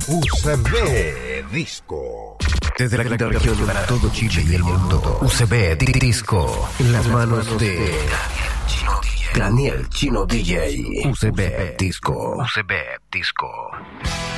UCB Disco. Desde la quinta región para todo Chile y el mundo. UCB Disco. En las manos de Daniel Chino DJ. UCB Disco. UCB Disco.